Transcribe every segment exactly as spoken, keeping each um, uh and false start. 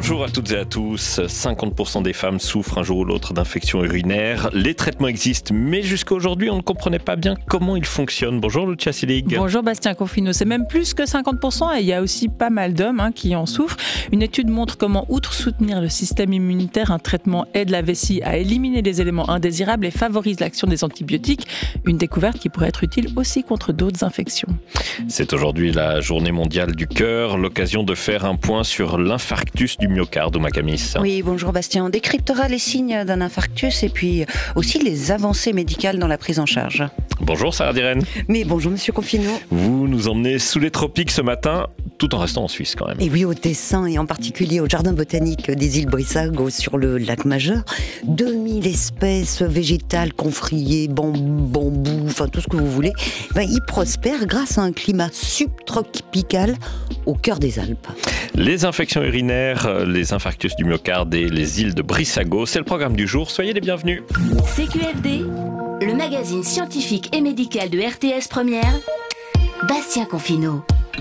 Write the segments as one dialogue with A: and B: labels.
A: Bonjour à toutes et à tous. cinquante pour cent des femmes souffrent un jour ou l'autre d'infections urinaires. Les traitements existent, mais jusqu'à aujourd'hui, on ne comprenait pas bien comment ils fonctionnent. Bonjour Lucia Selig.
B: Bonjour Bastien Confino. C'est même plus que cinquante pour cent et il y a aussi pas mal d'hommes hein, qui en souffrent. Une étude montre comment, outre soutenir le système immunitaire, un traitement aide la vessie à éliminer les éléments indésirables et favorise l'action des antibiotiques. Une découverte qui pourrait être utile aussi contre d'autres infections.
A: C'est aujourd'hui la journée mondiale du cœur, l'occasion de faire un point sur l'infarctus du myocarde, Ouma Kamis.
C: Oui, bonjour Bastien. On décryptera les signes d'un infarctus et puis aussi les avancées médicales dans la prise en charge.
A: Bonjour Sarah Diren.
C: Mais bonjour Monsieur Confino.
A: Vous nous emmenez sous les tropiques ce matin, tout en restant en Suisse quand même.
C: Et oui, au Tessin et en particulier au jardin botanique des îles Brissago sur le lac Majeur. deux mille espèces végétales, confriers, bambous, enfin tout ce que vous voulez. Ben, ils prospèrent grâce à un climat subtropical au cœur des Alpes.
A: Les infections urinaires, les infarctus du myocarde et les îles de Brissago, c'est le programme du jour. Soyez les bienvenus.
D: C Q F D, le magazine scientifique et médical de R T S Première, Bastien Confino.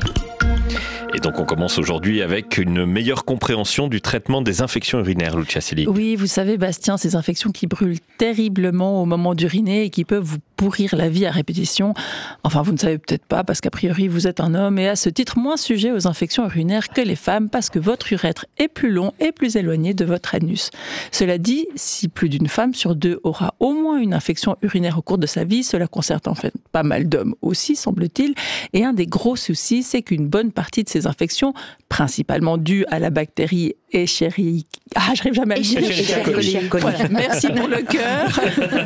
A: Et donc on commence aujourd'hui avec une meilleure compréhension du traitement des infections urinaires, Lucia Selig.
B: Oui, vous savez Bastien, ces infections qui brûlent terriblement au moment d'uriner et qui peuvent vous pourrir la vie à répétition. Enfin, vous ne savez peut-être pas parce qu'a priori vous êtes un homme et à ce titre moins sujet aux infections urinaires que les femmes parce que votre urètre est plus long et plus éloigné de votre anus. Cela dit, si plus d'une femme sur deux aura au moins une infection urinaire au cours de sa vie, cela concerne en fait pas mal d'hommes aussi, semble-t-il. Et un des gros soucis, c'est qu'une bonne partie de ces infections, principalement dues à la bactérie Escherichia... Ah, j'arrive jamais à le dire.
A: Escherichia coli.
B: Voilà, merci pour le cœur.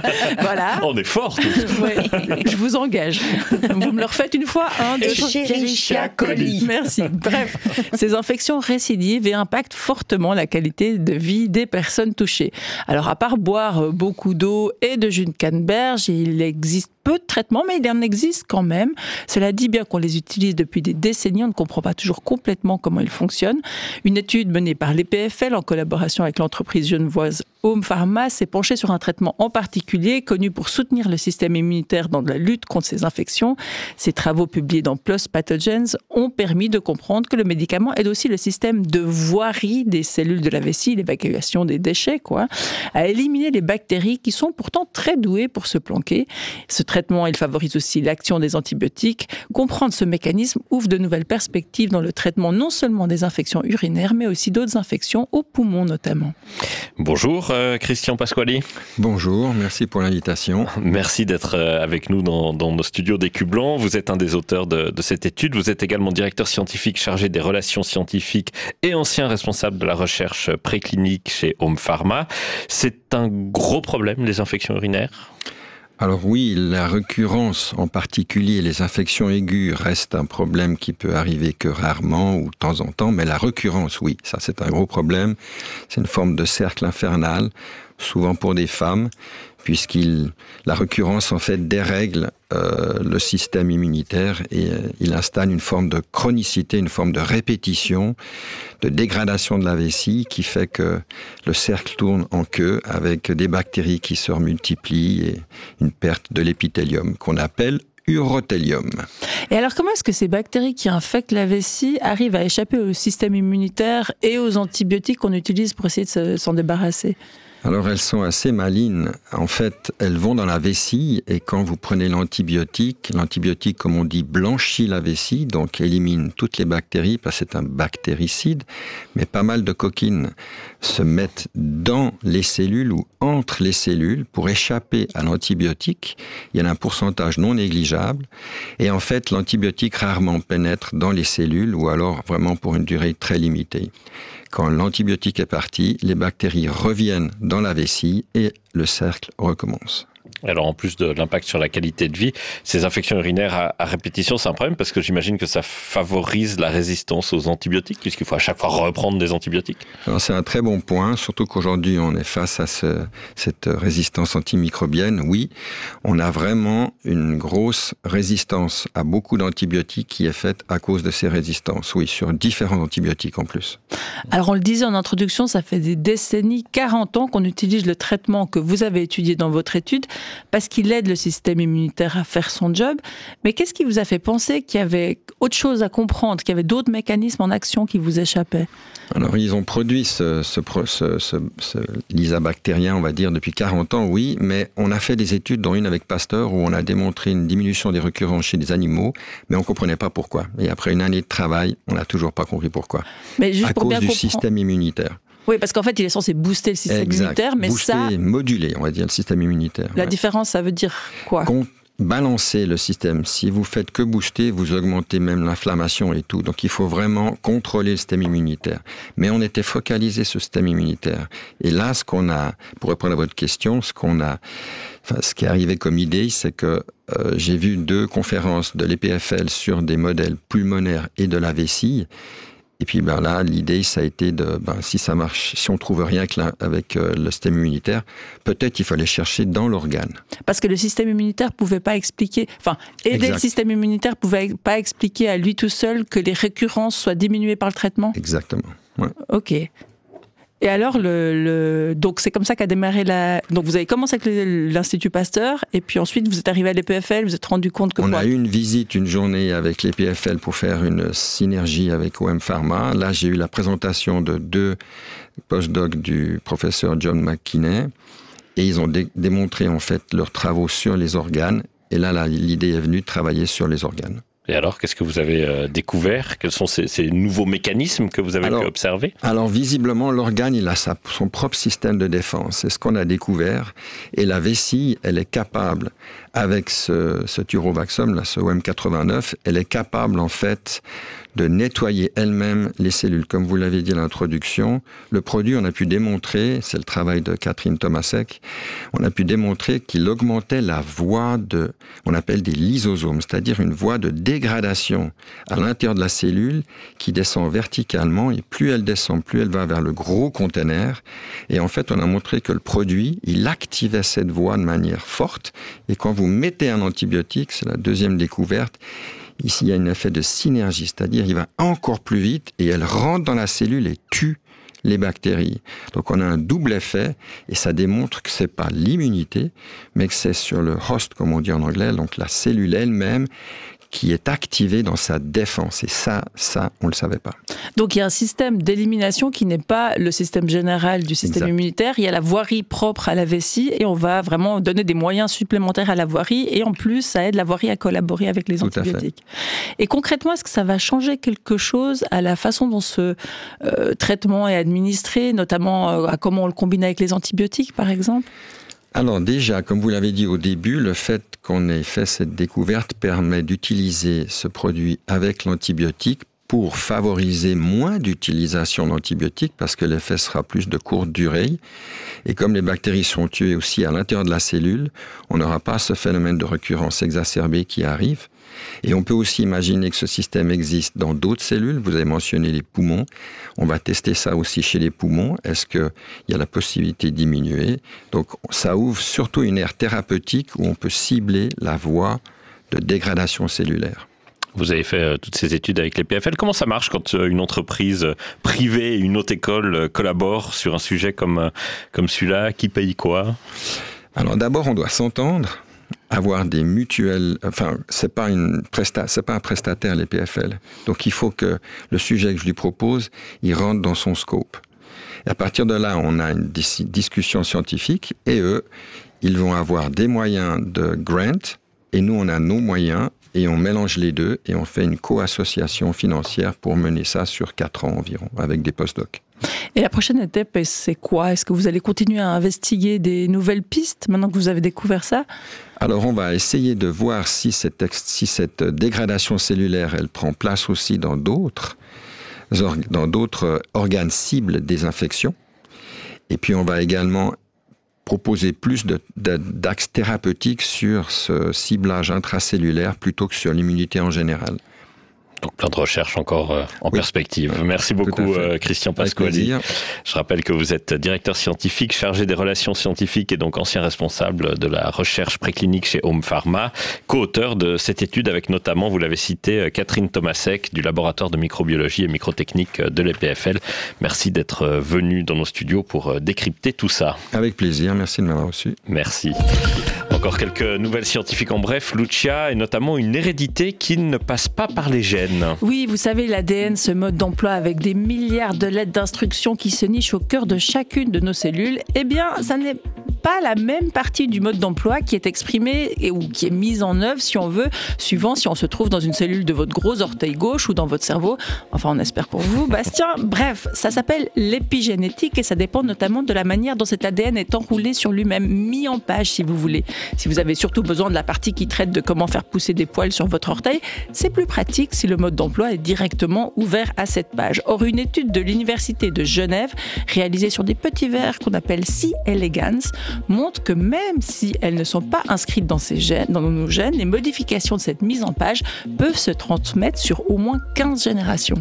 B: Voilà.
A: On est fort tous.
B: Ouais, je vous engage. Vous me le refaites une fois, un, deux,
C: Escherichia coli.
B: Merci. Bref, ces infections récidivent et impactent fortement la qualité de vie des personnes touchées. Alors, à part boire beaucoup d'eau et de jus de canneberge, il existe peu de traitements, mais il en existe quand même. Cela dit, bien qu'on les utilise depuis des décennies, on ne comprend pas toujours complètement comment ils fonctionnent. Une étude menée par l'E P F L en collaboration avec l'entreprise genevoise Home Pharma s'est penchée sur un traitement en particulier connu pour soutenir le système immunitaire dans la lutte contre ces infections. Ces travaux publiés dans PLOS Pathogens ont permis de comprendre que le médicament aide aussi le système de voirie des cellules de la vessie, l'évacuation des déchets, quoi, à éliminer les bactéries qui sont pourtant très douées pour se planquer. Ce traitement, il favorise aussi l'action des antibiotiques. Comprendre ce mécanisme ouvre de nouvelles perspectives dans le traitement non seulement des infections urinaires, mais aussi d'autres infections aux poumons notamment.
A: Bonjour euh, Christian Pasquali.
E: Bonjour, merci pour l'invitation.
A: Merci d'être avec nous dans, dans nos studios d'Écu Blanc. Vous êtes un des auteurs de, de cette étude. Vous êtes également directeur scientifique chargé des relations scientifiques et ancien responsable de la recherche préclinique chez Home Pharma. C'est un gros problème, les infections urinaires ?
E: Alors oui, la récurrence, en particulier les infections aiguës, reste un problème qui peut arriver que rarement ou de temps en temps, mais la récurrence, oui, ça c'est un gros problème. C'est une forme de cercle infernal, souvent pour des femmes, puisqu'il la récurrence en fait dérègle euh, le système immunitaire et euh, il installe une forme de chronicité, une forme de répétition, de dégradation de la vessie qui fait que le cercle tourne en queue avec des bactéries qui se multiplient et une perte de l'épithélium qu'on appelle urothélium.
B: Et alors, comment est-ce que ces bactéries qui infectent la vessie arrivent à échapper au système immunitaire et aux antibiotiques qu'on utilise pour essayer de s'en débarrasser ?
E: Alors elles sont assez malines. En fait, elles vont dans la vessie et quand vous prenez l'antibiotique, l'antibiotique, comme on dit, blanchit la vessie, donc élimine toutes les bactéries parce que c'est un bactéricide, mais pas mal de coquines se mettent dans les cellules ou entre les cellules pour échapper à l'antibiotique. Il y en a un pourcentage non négligeable et en fait, l'antibiotique rarement pénètre dans les cellules ou alors vraiment pour une durée très limitée. Quand l'antibiotique est parti, les bactéries reviennent dans la vessie et le cercle recommence.
A: Alors en plus de l'impact sur la qualité de vie, ces infections urinaires à, à répétition, c'est un problème parce que j'imagine que ça favorise la résistance aux antibiotiques puisqu'il faut à chaque fois reprendre des antibiotiques.
E: Alors c'est un très bon point, surtout qu'aujourd'hui on est face à ce, cette résistance antimicrobienne. Oui, on a vraiment une grosse résistance à beaucoup d'antibiotiques qui est faite à cause de ces résistances. Oui, sur différents antibiotiques en plus.
B: Alors on le disait en introduction, ça fait des décennies, quarante ans qu'on utilise le traitement que vous avez étudié dans votre étude. parce qu'il aide le système immunitaire à faire son job. Mais qu'est-ce qui vous a fait penser qu'il y avait autre chose à comprendre, qu'il y avait d'autres mécanismes en action qui vous échappaient?
E: Alors, ils ont produit ce, ce, ce, ce, ce Lisa bactérien, on va dire, depuis quarante ans, oui, mais on a fait des études, dont une avec Pasteur, où on a démontré une diminution des récurrences chez des animaux, mais on ne comprenait pas pourquoi. Et après une année de travail, on n'a toujours pas compris pourquoi.
B: Mais juste
E: à
B: pour
E: cause
B: bien
E: du
B: comprendre...
E: système immunitaire.
B: Oui, parce qu'en fait, il est censé booster le système
E: exact.
B: immunitaire, mais
E: booster,
B: ça...
E: moduler, on va dire, le système immunitaire.
B: La
E: ouais.
B: différence, ça veut dire quoi?
E: Qu'on balancer le système. Si vous faites que booster, vous augmentez même l'inflammation et tout. Donc il faut vraiment contrôler le système immunitaire. Mais on était focalisé sur le système immunitaire. Et là, ce qu'on a, pour répondre à votre question, ce qu'on a, enfin, ce qui est arrivé comme idée, c'est que euh, j'ai vu deux conférences de l'E P F L sur des modèles pulmonaires et de la vessie. Et puis ben là, l'idée, ça a été de, ben, si ça marche, si on trouve rien avec, la, avec euh, le système immunitaire, peut-être il fallait chercher dans l'organe.
B: Parce que le système immunitaire pouvait pas expliquer, enfin, aider exact. Le système immunitaire pouvait pas expliquer à lui tout seul que les récurrences soient diminuées par le traitement.
E: Exactement. Ouais.
B: Ok. Et alors, le, le, donc c'est comme ça qu'a démarré la... Donc vous avez commencé avec l'Institut Pasteur, et puis ensuite vous êtes arrivé à l'E P F L, vous êtes rendu compte que...
E: On
B: quoi?
E: a eu une visite, une journée avec l'E P F L pour faire une synergie avec O M Pharma. Là, j'ai eu la présentation de deux postdocs du professeur John McKinney, et ils ont dé- démontré en fait leurs travaux sur les organes. Et là, là, l'idée est venue de travailler sur les organes.
A: Et alors, qu'est-ce que vous avez euh, découvert? Quels sont ces, ces nouveaux mécanismes que vous avez
E: alors,
A: pu observer?
E: Alors, visiblement, l'organe, il a sa, son propre système de défense. C'est ce qu'on a découvert. Et la vessie, elle est capable, avec ce, ce Turovaxum, là, ce O M quatre-vingt-neuf, elle est capable, en fait, de nettoyer elle-même les cellules. Comme vous l'avez dit à l'introduction, le produit, on a pu démontrer, c'est le travail de Catherine Tomasek, on a pu démontrer qu'il augmentait la voie de, on appelle des lysosomes, c'est-à-dire une voie de dégradation à l'intérieur de la cellule qui descend verticalement, et plus elle descend, plus elle va vers le gros conteneur. Et en fait, on a montré que le produit, il activait cette voie de manière forte. Et quand vous mettez un antibiotique, c'est la deuxième découverte, ici, il y a un effet de synergie, c'est-à-dire il va encore plus vite et elle rentre dans la cellule et tue les bactéries. Donc on a un double effet et ça démontre que c'est pas l'immunité, mais que c'est sur le host, comme on dit en anglais, donc la cellule elle-même, qui est activée dans sa défense. Et ça, ça, on ne le savait pas.
B: Donc il y a un système d'élimination qui n'est pas le système général du système exact. Immunitaire. Il y a la voirie propre à la vessie et on va vraiment donner des moyens supplémentaires à la voirie. Et en plus, ça aide la voirie à collaborer avec les Tout antibiotiques. Et concrètement, est-ce que ça va changer quelque chose à la façon dont ce euh, traitement est administré, notamment euh, à comment on le combine avec les antibiotiques, par exemple ?
E: Alors déjà, comme vous l'avez dit au début, le fait qu'on ait fait cette découverte permet d'utiliser ce produit avec l'antibiotique pour favoriser moins d'utilisation d'antibiotiques parce que l'effet sera plus de courte durée. Et comme les bactéries sont tuées aussi à l'intérieur de la cellule, on n'aura pas ce phénomène de récurrence exacerbée qui arrive. Et on peut aussi imaginer que ce système existe dans d'autres cellules. Vous avez mentionné les poumons. On va tester ça aussi chez les poumons. Est-ce qu'il y a la possibilité de diminuer? Donc ça ouvre surtout une aire thérapeutique où on peut cibler la voie de dégradation cellulaire.
A: Vous avez fait euh, toutes ces études avec les P F L. Comment ça marche quand euh, une entreprise euh, privée et une autre école euh, collaborent sur un sujet comme, euh, comme celui-là? Qui paye quoi?
E: Alors d'abord, on doit s'entendre, avoir des mutuelles. Enfin, c'est pas une presta, c'est pas un prestataire, les P F L. Donc il faut que le sujet que je lui propose, il rentre dans son scope. Et à partir de là, on a une dis- discussion scientifique et eux, ils vont avoir des moyens de grant et nous, on a nos moyens. Et on mélange les deux et on fait une co-association financière pour mener ça sur quatre ans environ, avec des postdocs.
B: Et la prochaine étape, c'est quoi? Est-ce que vous allez continuer à investiguer des nouvelles pistes maintenant que vous avez découvert ça?
E: Alors on va essayer de voir si cette, si cette dégradation cellulaire, elle prend place aussi dans d'autres, dans d'autres organes cibles des infections. Et puis on va également proposer plus de, de, d'axes thérapeutiques sur ce ciblage intracellulaire plutôt que sur l'immunité en général.
A: Donc plein de recherches encore euh, en oui. perspective. Merci beaucoup euh, Christian Pasquali. Je rappelle que vous êtes directeur scientifique chargé des relations scientifiques et donc ancien responsable de la recherche préclinique chez O M Pharma, co-auteur de cette étude avec notamment, vous l'avez cité, Catherine Tomasek du laboratoire de microbiologie et microtechnique de l'E P F L. Merci d'être venu dans nos studios pour décrypter tout ça.
E: Avec plaisir, merci de m'avoir reçu.
A: Merci. Encore quelques nouvelles scientifiques en bref, Lucia, et notamment une hérédité qui ne passe pas par les gènes.
B: Oui, vous savez, l'A D N, ce mode d'emploi avec des milliards de lettres d'instructions qui se nichent au cœur de chacune de nos cellules, eh bien, ça n'est pas la même partie du mode d'emploi qui est exprimée et, ou qui est mise en œuvre, si on veut, suivant si on se trouve dans une cellule de votre gros orteil gauche ou dans votre cerveau. Enfin, on espère pour vous, Bastien. Bref, ça s'appelle l'épigénétique et ça dépend notamment de la manière dont cet A D N est enroulé sur lui-même, mis en page, si vous voulez. Si vous avez surtout besoin de la partie qui traite de comment faire pousser des poils sur votre orteil, c'est plus pratique si le mode d'emploi est directement ouvert à cette page. Or, une étude de l'Université de Genève, réalisée sur des petits vers qu'on appelle C. elegans, montre que même si elles ne sont pas inscrites dans, ces gènes, dans nos gènes, les modifications de cette mise en page peuvent se transmettre sur au moins quinze générations.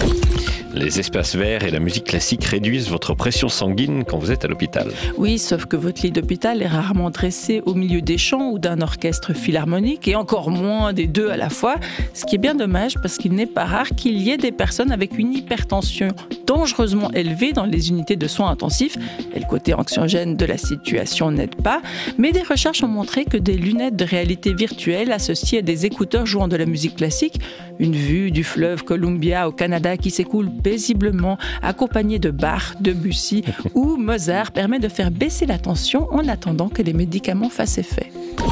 A: Les espaces verts et la musique classique réduisent votre pression sanguine quand vous êtes à l'hôpital.
B: Oui, sauf que votre lit d'hôpital est rarement dressé au milieu des chants ou d'un orchestre philharmonique et encore moins des deux à la fois, ce qui est bien dommage parce qu'il n'est pas rare qu'il y ait des personnes avec une hypertension dangereusement élevée dans les unités de soins intensifs. Et le côté anxiogène de la situation n'aide pas, mais des recherches ont montré que des lunettes de réalité virtuelle associées à des écouteurs jouant de la musique classique, une vue du fleuve Columbia au Canada qui s'écoule paisiblement, accompagné de Bach, Debussy ou Mozart, permet de faire baisser la tension en attendant que les médicaments fassent effet.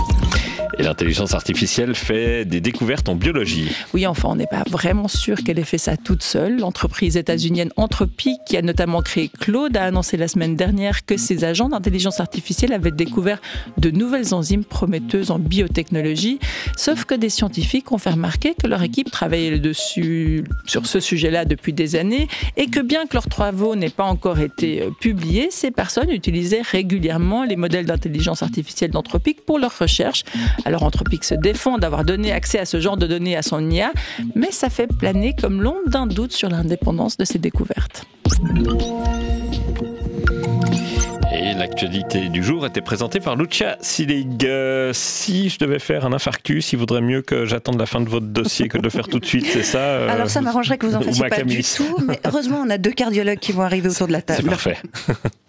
A: Et l'intelligence artificielle fait des découvertes en biologie.
B: Oui, enfin, on n'est pas vraiment sûr qu'elle ait fait ça toute seule. L'entreprise états-unienne Anthropic, qui a notamment créé Claude, a annoncé la semaine dernière que ses agents d'intelligence artificielle avaient découvert de nouvelles enzymes prometteuses en biotechnologie. Sauf que des scientifiques ont fait remarquer que leur équipe travaillait dessus, sur ce sujet-là depuis des années et que bien que leurs travaux n'aient pas encore été publiés, ces personnes utilisaient régulièrement les modèles d'intelligence artificielle d'Anthropic pour leurs recherches. Alors Anthropic se défend d'avoir donné accès à ce genre de données à son I A, mais ça fait planer comme l'ombre d'un doute sur l'indépendance de ses découvertes.
A: Et l'actualité du jour était présentée par Lucia Silig. Euh, si je devais faire un infarctus, il vaudrait mieux que j'attende la fin de votre dossier que de le faire tout de suite, c'est ça euh,
F: Alors ça m'arrangerait que vous en fassiez pas
A: Camille.
F: du tout, mais heureusement on a deux cardiologues qui vont arriver autour de la table.
A: C'est parfait.